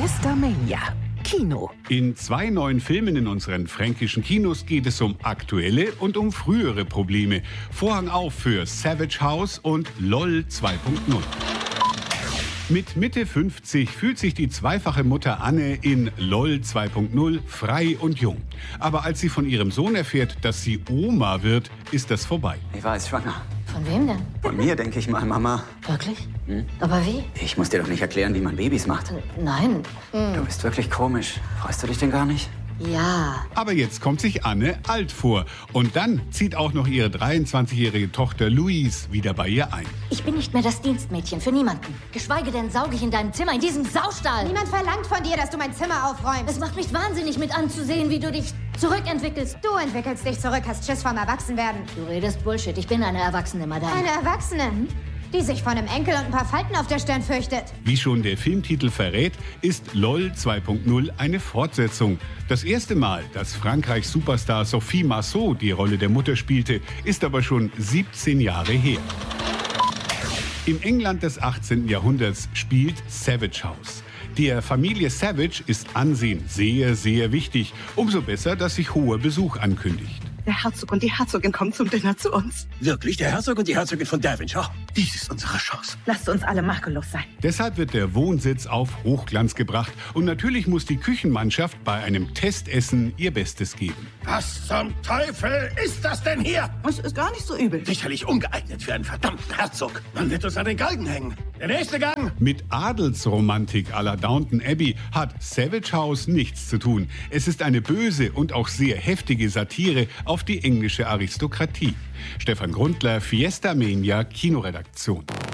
Fiesta Mania. Kino. In 2 neuen Filmen in unseren fränkischen Kinos geht es um aktuelle und um frühere Probleme. Vorhang auf für Savage House und LOL 2.0. Mit Mitte 50 fühlt sich die zweifache Mutter Anne in LOL 2.0 frei und jung. Aber als sie von ihrem Sohn erfährt, dass sie Oma wird, ist das vorbei. Ich war jetzt schwanger. Von wem denn? Von mir, denke ich mal, Mama. Wirklich? Aber wie? Ich muss dir doch nicht erklären, wie man Babys macht. Nein. Du bist wirklich komisch. Freust du dich denn gar nicht? Ja. Aber jetzt kommt sich Anne alt vor. Und dann zieht auch noch ihre 23-jährige Tochter Louise wieder bei ihr ein. Ich bin nicht mehr das Dienstmädchen für niemanden. Geschweige denn sauge ich in deinem Zimmer, in diesem Saustall. Niemand verlangt von dir, dass du mein Zimmer aufräumst. Es macht mich wahnsinnig mit anzusehen, wie du dich zurückentwickelst. Du entwickelst dich zurück, hast Schiss vorm Erwachsenwerden. Du redest Bullshit. Ich bin eine Erwachsene, Madame. Eine Erwachsene, die sich vor einem Enkel und ein paar Falten auf der Stirn fürchtet. Wie schon der Filmtitel verrät, ist LOL 2.0 eine Fortsetzung. Das erste Mal, dass Frankreichs Superstar Sophie Marceau die Rolle der Mutter spielte, ist aber schon 17 Jahre her. Im England des 18. Jahrhunderts spielt Savage House. Der Familie Savage ist Ansehen sehr, sehr wichtig. Umso besser, dass sich hoher Besuch ankündigt. Der Herzog und die Herzogin kommen zum Dinner zu uns. Wirklich, der Herzog und die Herzogin von Devonshire? Dies ist unsere Chance. Lasst uns alle makellos sein. Deshalb wird der Wohnsitz auf Hochglanz gebracht. Und natürlich muss die Küchenmannschaft bei einem Testessen ihr Bestes geben. Was zum Teufel ist das denn hier? Es ist gar nicht so übel. Sicherlich ungeeignet für einen verdammten Herzog. Man wird uns an den Galgen hängen. Der nächste Gang. Mit Adelsromantik à la Downton Abbey hat Savage House nichts zu tun. Es ist eine böse und auch sehr heftige Satire auf die englische Aristokratie. Stefan Grundler, Fiesta Mania, Kinoredaktion.